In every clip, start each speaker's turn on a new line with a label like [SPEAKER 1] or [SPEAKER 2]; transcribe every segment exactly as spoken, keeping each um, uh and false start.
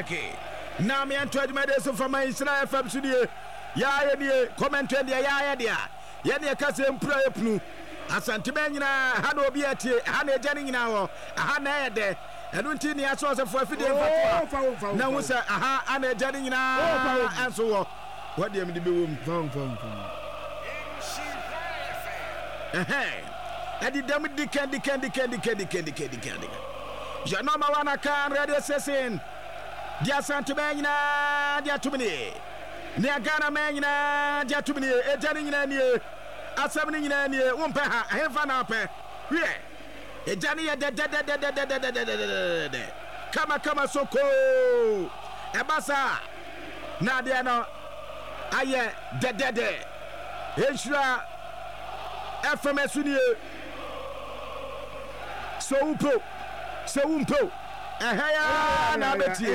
[SPEAKER 1] Eke. Now me and twenty minutes from my Israel from Sudia. Ya ye comment and ya dia. Ya dia kase mpra epnu. Asantime nyina ha na obi atie ha na ejani nyina wo aha na ede enu nti ni aso so fo afide mfatwa na wo sa aha ana ejani nyina anso wo wade am di bewom fam fam fam eh adi dam di kendi kendi kendi kendi kendi kendi kendi ya no ma wana kan radio session dia asantime nyina dia tumini ni agana me nyina dia tumini ejani nyina ni asam ni nyina ni wompe ha hefa na pe hwe ejani ya de de de de de de de de kama kama soko ebasa na de no aye de de de enshura efemesu ni so umpo so umpo ehaya na betie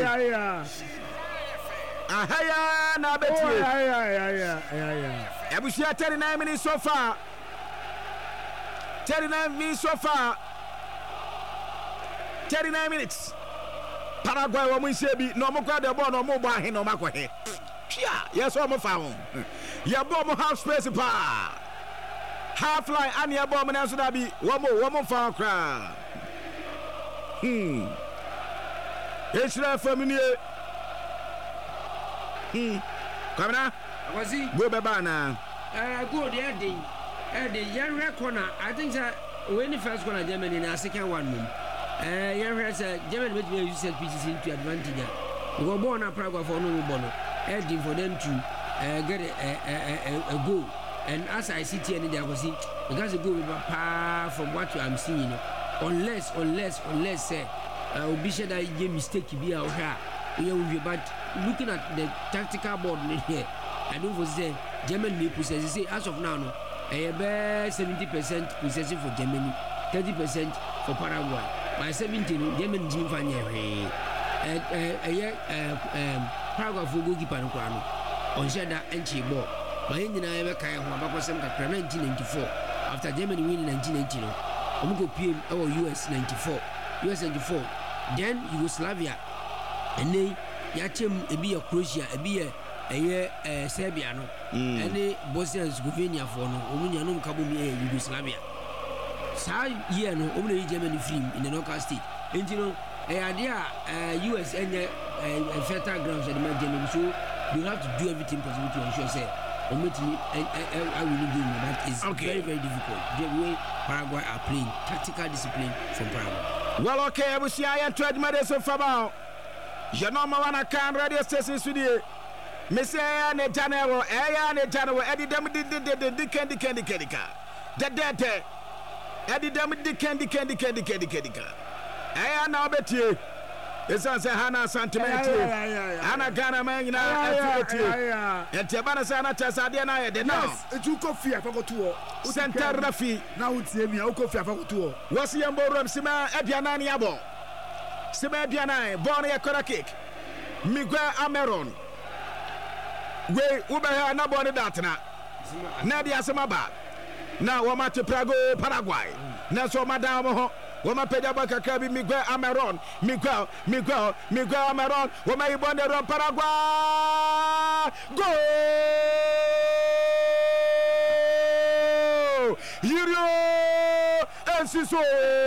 [SPEAKER 1] ahaya na betie
[SPEAKER 2] ya ya ya ya
[SPEAKER 1] Ebushia thirty-nine minutes so far. thirty-nine minutes so far. thirty-nine minutes. Paraguay wo munsebi no mo kwa de ball no mo bo ahe no makwahe. Pia, yes o mo fa won. Ya ball mo half space pa. Half line and ya ball mo na so da bi wo mo wo mo fa kra. Hmm. Esra family. Hmm. Kamera
[SPEAKER 3] was he?
[SPEAKER 1] Go babana.
[SPEAKER 3] Uh, good, yeah, the uh, the young corner. I think that when the first corner, Germany, and the second one, uh, young has a German which may use P C C to advantage. We were born a Prague for no bono, heading for them to uh, get a, a, a, a goal. And as I sit here, I was it because the goal will be far from what I'm seeing. Unless, unless, unless, uh, we be sure that you mistake be out here. But looking at the tactical board here. I don't foresee German may possess say as of now no eh seventy percent possession for Germany, thirty percent for Paraguay. By seventeen Germany jim fanya hwe eh eh eh Paraguay for goalkeeper no kwa no on share that entry ball. But nyina e be kai ho abakosem kakra nineteen ninety-four after Germany win nineteen ninety no omo go P M our U S ninety-four U S ninety-four then Yugoslavia and then yachem ebi ya Croatia ebi ya eye eh Serbia no ene Bosnia and Herzegovina for no omunya no mkabo mi eh Yugoslavia sa year no omuna Germany film in the knockout stage enti no eh ade a U S enye fertile grounds at the Germany so you have to do everything possible to ensure say ometimi I will do that is very very difficult the way Paraguay are playing tactical discipline from Paraguay.
[SPEAKER 1] Well, okay, we see I am trying to so far. You know my one can radio station studio. Mister ne Janeiro, eh ne Janeiro, Eddie dem di di di di candy candy candy car. The dead Eddie dem di candy candy candy candy candy car. Eh na obeti. Esa se hana sentiment. Ana Ghana man na activity. Ente bana se ana chasa de na ye de now.
[SPEAKER 2] Etu kofi afakoto.
[SPEAKER 1] Center Rafi.
[SPEAKER 2] Na utie mi akofi afakoto.
[SPEAKER 1] Wasi yambo rom sima ebiana ni abo. Sima ebiana born ye kora kick. Miguel Ameron. We ubeha na born that na. Na dia sema ba. Na wama te Prago Paraguay. Na so madam ho. Wama peja ba kakra bi Miguel Ameron. Miguel, Miguel, Miguel Ameron. Wama ibonde rom Paraguay. Go! Julio Enciso.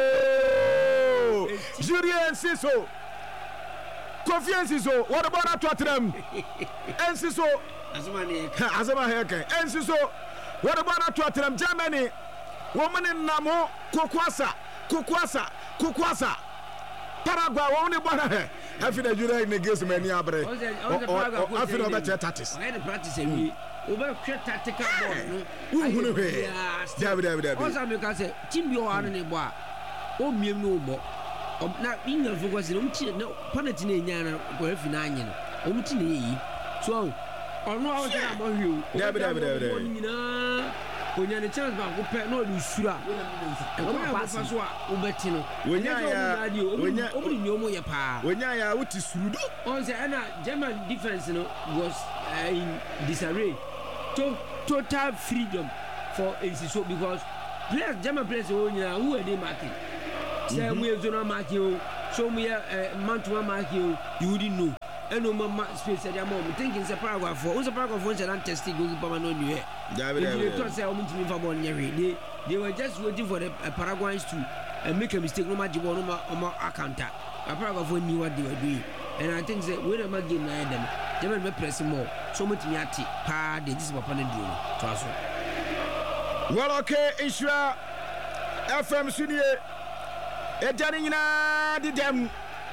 [SPEAKER 1] Julio Enciso. Confiance Enciso. What about Tottenham? Enciso. Azama heke. Enciso. What about Tottenham? Germany. Woman in Namo. Kukwasa. Kukwasa. Kukwasa. Paraguay. Woman in Bana. I feel that you're in the game many abre. I feel about your tactics.
[SPEAKER 3] I had to practice a over tactical ball.
[SPEAKER 1] Who would be? David, David.
[SPEAKER 3] Also, because Tim you are in a bar. Oh, me no more. Not being a focus on no Panatina or Finanian. Omtini. So, or no, I was about you.
[SPEAKER 1] David, David.
[SPEAKER 3] When you're a chance about who pay no Lusura. And when I was Ubertino. When you're opening your more pa. When you're out to Sudo. On the Anna German defense was in disarray. Total freedom for Enciso because players, German players, who are they marking? Say we are zona marking, show me a man to mark you, you wouldn't know. and no mama space at the moment thinking it's a paragraph for who's a paragraph for and testing goalkeeper no new year. They thought say I'm to for one year. They they were just waiting for the uh, Paraguayans to uh, make a mistake no matter what no more account. A paragraph for knew what they were doing. And I think that when I'm again them, they will press more. So much yati pa they just upon the dream.
[SPEAKER 1] Well, okay, Isra F M Studio. Ejanina di dem.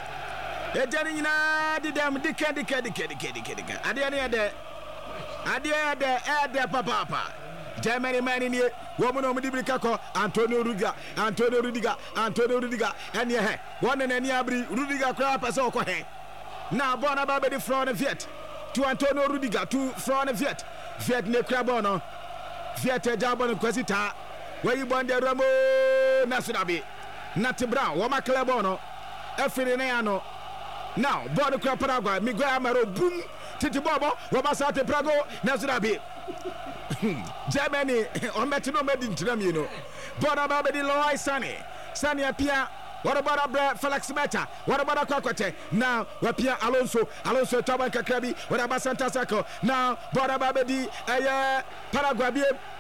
[SPEAKER 1] Ejanina di dem. Dike dike dike dike dike dike. Adi adi adi. Adi adi adi papa papa. Germany man in here. Woman on the Bricako. Antonio Rudiger. Antonio Rudiger. Antonio Rudiger. And yeah, one and any abri Rudiger crap as all. Now, Bona Baby the front of Viet. To Antonio Rudiger. To front of Viet. Viet ne crabono. Viet Jabon Quasita. Where you born the Ramo Nasurabi. Natty Brown, Wama Clabono, Efrineano. Now, Bono Craparaga, Miguel Amaro, boom, Titi Bobo, Wabasate Prago, Nasurabi. Germany, on Metino Medin Tramino. Bona Baby Loy Sunny, Sunny Apia. What about a Felix Meta? What about a Cocote? Now, Wapia Alonso, Alonso Tabanka Krabi, what about Santa Saco? Now, Bona Baby, a Paraguay.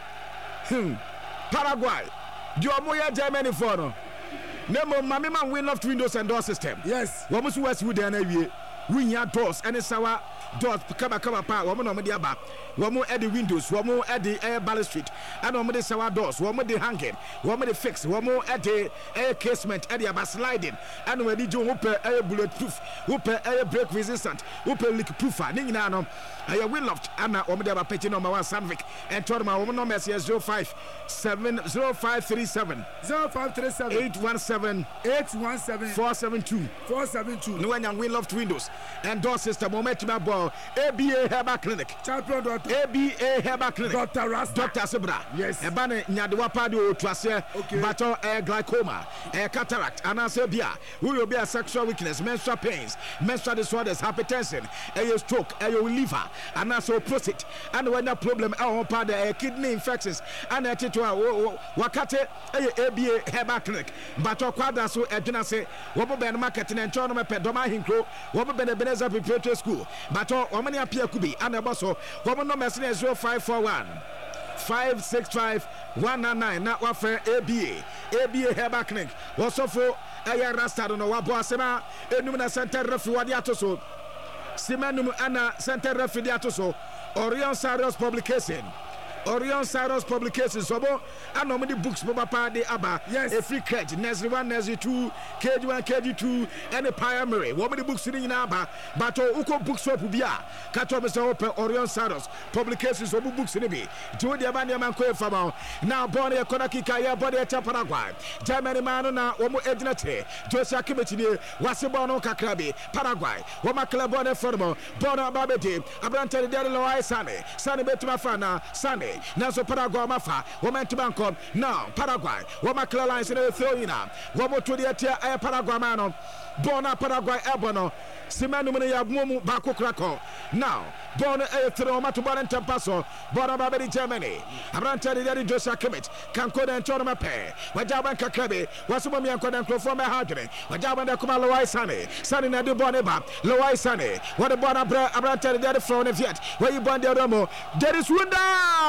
[SPEAKER 1] Hmm, Paraguay. You are more Germany for no. Nemo mama man win loft windows and door system.
[SPEAKER 2] Yes.
[SPEAKER 1] Womu Westwood and awie. We nya doors and sawa doors kaba kaba pa womu no me aba. Womu add the windows, womu add the air balustrade. And womu the sawa doors, womu the hanging, womu the fix, womu add the air casement, add the aba sliding. And we di jo hope air bulletproof, hope air break resistant, hope leak proofer. Ning na no. I win loft and womu the aba petty number one Sandvik and Torma womu no message zero five seven zero five three seven
[SPEAKER 2] zero five three seven
[SPEAKER 1] eight one seven
[SPEAKER 2] eight one seven
[SPEAKER 1] four seven two
[SPEAKER 2] four seven two.
[SPEAKER 1] No one win loft windows and door system momentum ball A B A Herbal Clinic
[SPEAKER 2] champion doctor
[SPEAKER 1] A B A Herbal Clinic
[SPEAKER 2] Doctor Rasta
[SPEAKER 1] Doctor Sebra.
[SPEAKER 2] Yes.
[SPEAKER 1] E bane nyadewa pado twase
[SPEAKER 2] okay.
[SPEAKER 1] Bato e glaucoma e cataract anase bia we will be a sexual weakness menstrual pains menstrual disorders hypertension e stroke e liver anase prostate and when that problem e on pa the kidney infections and e tito wakate e A B A Herbal Clinic bato kwada so e dwena se wo bo ben market na ncho no me pedoma hinkro wo bo ben Ebenezer Preparatory School bato wo mani apia kubi ana boso wo mo no message zero five four one five six five one nine nine na wafe A B A A B A Herbal Clinic wasofo aya rasta no wa bo asema enum na center refi wadi atoso simanum ana center refi di atoso Orion Cyrus Publication Orion Cyrus Publications sobo anomedi books boba pa de aba
[SPEAKER 2] yes.
[SPEAKER 1] A free crate nursery one nursery two K G one K G two and a primary wo many books ni na aba but uko books shop bia kato me so open Orion Cyrus Publications obu books ni bi jo de aba ne man ko efama na born e kona kika ya body e Paraguay Germany man na wo mo edinate Josia Kibeti ni wase born no kakrabe Paraguay wo ma club born e formo born ababede abrante de lo ai sane sane betuma fa na sane now so Paraguay mafa woman to bankom now Paraguay woman clear lines in the throwina woman to the atia air Paraguay mano bona Paraguay ebono simanu mene ya mumu bako krako now bona air throw ma to bona tempaso bona babedi Germany abrante de de Joshua Kimmich kan ko den tono mape wajaban kakrabe wasumo mi anko den krofo me hadwene wajaban de kuma lowai sane sane na de bona ba lowai sane what the bona abrante de de from the Viet where you born the Romo there is wonder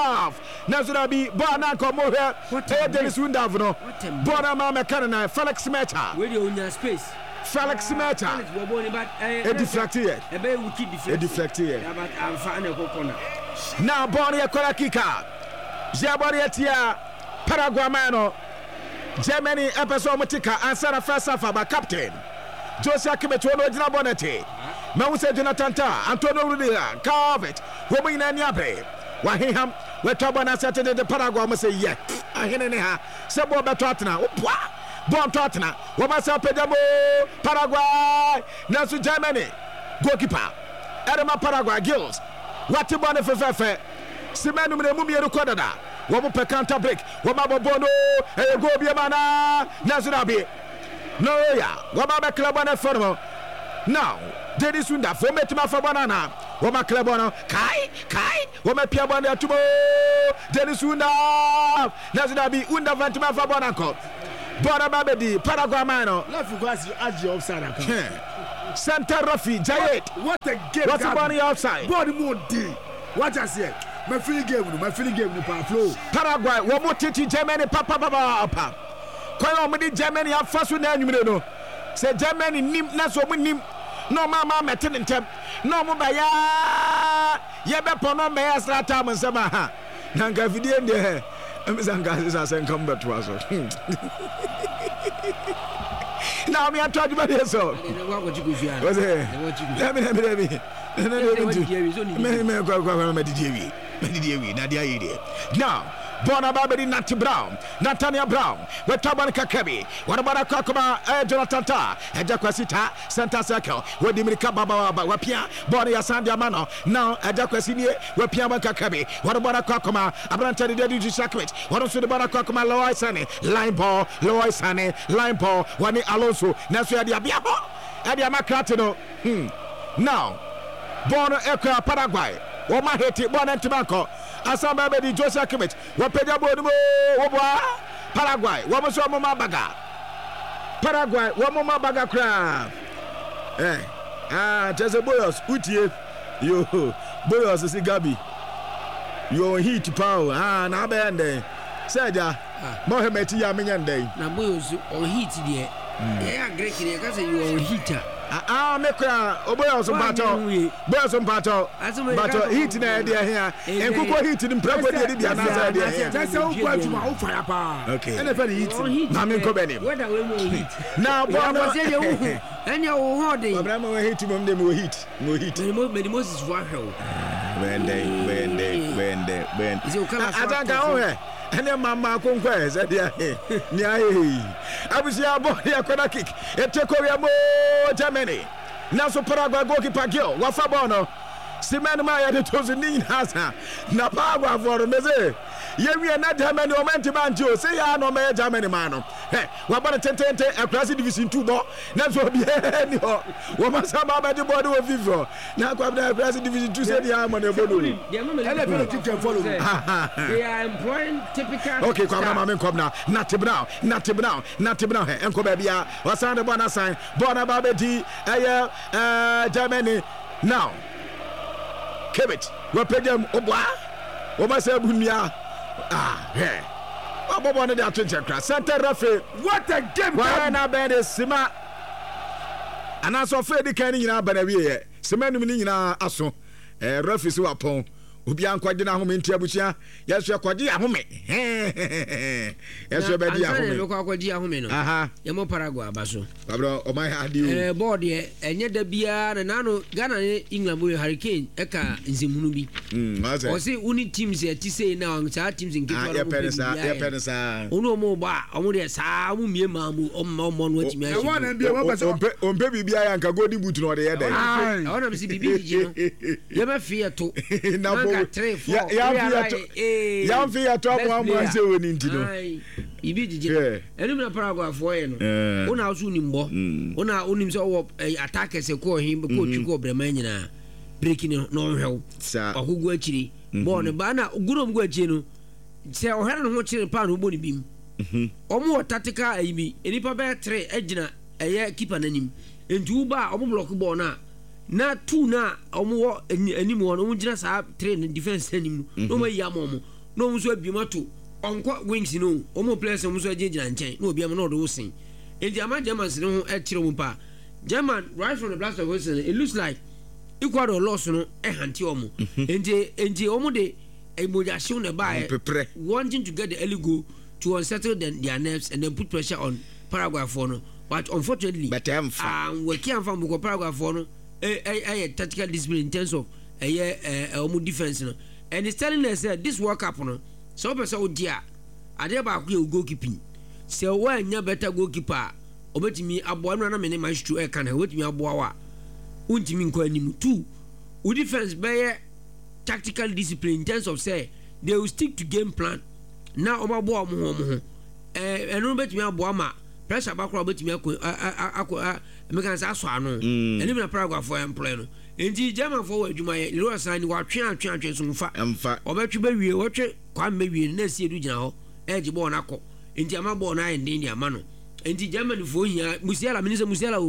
[SPEAKER 1] Nazurabi bona komo here there is wonder no bona mama kanana Felix Meta
[SPEAKER 3] where you in space
[SPEAKER 1] Felix Meta a deflect here a deflect here now born here kola kika jabori etia Paraguay mano Germany episode motika answer first half by captain Josia Kimmich wono jina bonete Mawuse Jonathan Ta Antonio Rudiger Carvet womo ina niabe wahiham wetaba na Saturday the Paraguay must say yeah ahene ne ha se bo beto atena opwa bo beto atena wo ba sa pedamo Paraguay nasu Germany goalkeeper Edema Paraguay Gills wati bone fefefe simenu mre mumie record da wo bo pe counter break wo ma bo bono e go bia mana nasu rabi no ya wo ba be club na formo now Dennis Wunda for metima for banana Woma Klebono Kai Kai Woma Pia Banda Tubo Dennis Wunda Nazinabi Wunda Vantima for Bonanko Bona Babedi Paraguay mano
[SPEAKER 2] Love you guys you add your offside
[SPEAKER 1] center Rafi Jayed.
[SPEAKER 2] What a game!
[SPEAKER 1] What's the money outside?
[SPEAKER 2] Body more D. What I say? My feeling game, my feeling game, no flow.
[SPEAKER 1] Paraguay, what more Titi Germany, Papa Papa. Koyo me di Germany afaso na anwumre no. Se Germany nim na so mo nim. No mama meten ntem. No mo ba ya. Ye be pono me ya strata mo nsema ha. Na nka video ndi he. Emizanga sisa sen come back to us. Now me atwa duma dey so. What's it? Let me let me let me. Me me kwa kwa me di ewi. Me di ewi na dia yi dey. Now Bona Babedi Nati Brown, Natania Brown, Wetaban Kakabi, what about a Kakuma, Jonathan Ta, Ejaquasita, Santa Circle, where the Mirka Baba, Wapia, Bonia Sandia Mano, now Ejaquasini, Wapia Kakabi, what about a Kakuma, Abranta de Sacret, what also the Barakakuma, Loy Sane, Line Ball, Loy Sane, Line Ball, Wani Alonso, Nasua Diabiabo, Adiama Cratino. Hmm. Now, Bono Eka Paraguay, Woma Heti, Bona Tobacco. Asamba be di Joseph Kimmich wapeja bonumo wobwa Paraguay womoso mama baga Paraguay womoma baga kra eh ah Jose Boyos utie yo Boyos si Gabi yo hit power ah na be ende seja Mohamed ya menyande
[SPEAKER 3] na Boyos on hit there yeah Greek there ka say you on hitter
[SPEAKER 1] ah me kra Boyos mpato Boyos mpato but hit na dia here enkuko hit ni mprako dia dia na za dia here
[SPEAKER 2] just say ukwa juma o fire pa
[SPEAKER 1] okay
[SPEAKER 2] ene fe hit
[SPEAKER 1] na me ko benim
[SPEAKER 3] whether we mo hit
[SPEAKER 1] na bono
[SPEAKER 3] say you hu enya wo ho de
[SPEAKER 1] Abraham we hit mom dem we hit mo hit
[SPEAKER 3] me the Moses for hell
[SPEAKER 1] wende wende wende wende atanga o he ene mama konkwa ze dia ni aye abusia bo ya kwada kick etekoria mo Germany na so Paraguay goalkeeper Gil wafa bono Simon Maya de tozu ni hasa na Paraguay for meze ye wi na Germany o menti banjo say ya no me Germany man no he wa bona tentente across division two bo na so bi ni ho wo ma sama ba de body wo vivo na kwa na across division two say dia mo na bodo
[SPEAKER 2] ele fe ticket follow
[SPEAKER 3] they are employing typical
[SPEAKER 1] okay kwa na ma kom na Nati Brown Nati Brown Nati Brown he enko ba bia wasan de bona sign bona ba be di eh eh Germany now Kebet wapedem obwa obasa bunia ah he obobo no dey atwenche kra center referee
[SPEAKER 2] what a game
[SPEAKER 1] why na be the sima ana so fe di kan ni nyina bana wiye sima num ni nyina aso eh referee si wapon obi ankwaje na ahome ntia buchia yeso akwaje ahome yeso be di ahome
[SPEAKER 3] lo akwaje ahome no
[SPEAKER 1] aha
[SPEAKER 3] ye mo Paraguay abaso
[SPEAKER 1] babro o mai adi o
[SPEAKER 3] eh board ye enye da bia na nano Ghana ni England boy Hurricane eka nzemunu bi
[SPEAKER 1] mm ase
[SPEAKER 3] o se uni teams ye ti say na on sa teams nke
[SPEAKER 1] to
[SPEAKER 3] ya
[SPEAKER 1] penisa ya penisa
[SPEAKER 3] onu mo ba omo de sa mu mie ma mu omo mo no atimi
[SPEAKER 2] e wona bia mo pese
[SPEAKER 1] ompe bibia ya nka golden boot no de ye dey
[SPEAKER 3] ah ona mi si bibi ji no ye ma fie to
[SPEAKER 1] na bo ya ya to ya fi to amo amo ase woni ntino
[SPEAKER 3] ibi jije enum na Paraguay for ye no ona asu ni mbo ona onim se wo attackers ko hin ko twiko brema nyina breaking no hwew ogugu akiri bo ne ba na gurom gu akiri no se o hera no ho kire pa no bo ni bim omo tactical ayi enipa be three agina eye keeper nanim entu ba omo block ball na na two na omo anim won omo gina sa three defense anim no ma ya mo no omo so abimato onko wings no omo players omo so agina nchen no obiam no do wosin enti ama German se no e kire mo pa German right from the blast of Wilson it looks like Ecuador lost no e hanti omo enti enti omo de emoja show na by wanting to get the early goal to unsettle them, their nerves and then put pressure on Paraguay for no but unfortunately
[SPEAKER 1] but um
[SPEAKER 3] we can't find because Paraguay for no a tactical discipline in terms of a year uh, defense no and it's telling us that this World Cup no so person oh dear I dey back you goalkeeping so when you better goalkeeper obetimi aboa no na me ne match to e kan obetimi aboa wa untimi nko anim two u defense be tactical discipline in terms of say they will stick to game plan na o ma boa mo ho mo ho eh eno betimi aboa ma pressure bakro betimi akọ me kan sa so ano eni na Paraguay for employ no enti German for adwuma ye lo san ni wa twe atwe atwe so mfa mfa obetwe be wie wo twe kwa me wie na si edu gina ho e ji ball na kọ enti ama ball na e ndin di ama no enti German for hia Musiala minisa Musiala wo mu a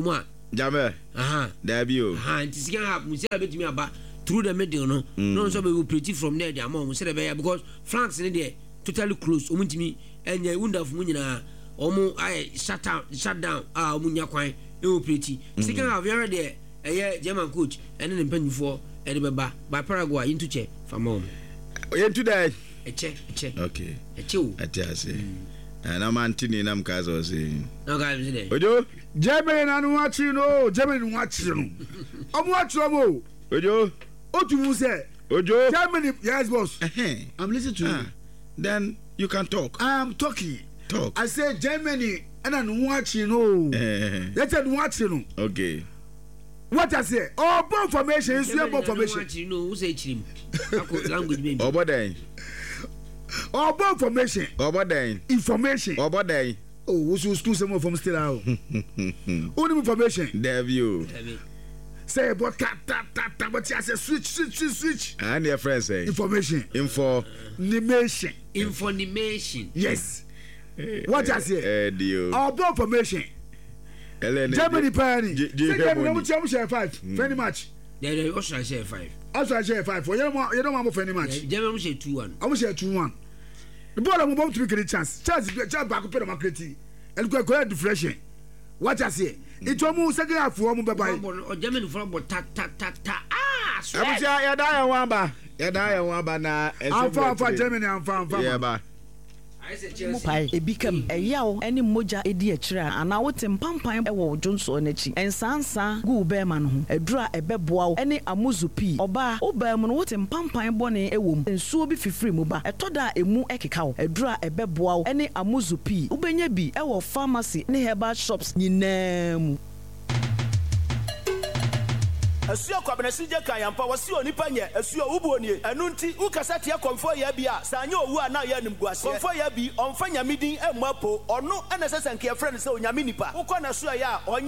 [SPEAKER 1] Jammer.
[SPEAKER 3] Aha.
[SPEAKER 1] There be you.
[SPEAKER 3] Aha. It is going to happen. We say about me about through the middle, no. No, so we will pretty from there. The amount we say because flanks in there totally close. Omuntimi and ye wonder of munina. Omo I shut down, shut down. Ah, munya kwai. You will pretty. Second half, you are there. A year German coach and then penny for Edinburgh by Paraguay into check from home.
[SPEAKER 1] Into that.
[SPEAKER 3] A check, a check.
[SPEAKER 1] Okay.
[SPEAKER 3] A chew.
[SPEAKER 1] I tell you. And I'm Antony and I'm Kazo saying.
[SPEAKER 3] No, guys, today.
[SPEAKER 1] Ojo?
[SPEAKER 2] German and watching, no, German watching. I'm watching, oh,
[SPEAKER 1] Ojo?
[SPEAKER 2] what you say?
[SPEAKER 1] Ojo?
[SPEAKER 2] Germany, yes, boss.
[SPEAKER 1] Hey.
[SPEAKER 2] I'm listening to
[SPEAKER 1] Ah,
[SPEAKER 2] you.
[SPEAKER 1] then you can talk.
[SPEAKER 2] I'm talking.
[SPEAKER 1] Talk.
[SPEAKER 2] I said Germany and I'm watching, oh.
[SPEAKER 1] Eh,
[SPEAKER 2] Let's say watching.
[SPEAKER 1] okay.
[SPEAKER 2] What I say? Oh, bomb formation, is your bomb formation.
[SPEAKER 3] You know, who say him? Language, baby.
[SPEAKER 1] Obodai.
[SPEAKER 2] Oh, bomb formation.
[SPEAKER 1] Obodai.
[SPEAKER 2] Information.
[SPEAKER 1] Obodai.
[SPEAKER 2] Oh, who's who's two some from still out? Only information.
[SPEAKER 1] There you.
[SPEAKER 2] Say, but tap tap tap tap. But I say switch switch switch switch.
[SPEAKER 1] And your friend say.
[SPEAKER 2] Information.
[SPEAKER 1] Info.
[SPEAKER 2] Information.
[SPEAKER 3] Information.
[SPEAKER 2] Yes. What I say?
[SPEAKER 1] Eh, deal.
[SPEAKER 2] Oh, bomb formation. Germany party. Say Germany, we challenge share five. Friendly match.
[SPEAKER 3] They they also share five.
[SPEAKER 2] Also I share five. For you don't you don't want friendly match.
[SPEAKER 3] Germany share two one.
[SPEAKER 2] I will share two one. The ball I'm about to make a chance. Chance is chance back up to the market. And go go deflection. What I say? It almost second half for one bye.
[SPEAKER 3] Or Germany from but tak tak tak tak. Ah,
[SPEAKER 1] I was ya die one ba. Ya die one ba na.
[SPEAKER 2] I'm far for Germany. I'm far far.
[SPEAKER 1] Yeah ba.
[SPEAKER 4] Pai ebikam eyawo ene moja edi akira ana wote mpampan e wo jonso n'achi ensansa gu bema no ho edura ebeboa ene amuzupi oba obam no wote mpampan bone ewom ensuo bi fifiri mu ba etoda emu ekeka wo edura ebeboa ene amuzupi ubenya bi e wo pharmacy ne herbal shops nyinam
[SPEAKER 5] Asuo kwabenesi je kan yampa wasi onipa nye asuo ubuonie enu nti ukasa tie konfo ya bia sanye owu ana ya nimguase konfo ya bi onfa nyamedin emapo ono ena sesenke friend se onyame nipa ukọ na so ya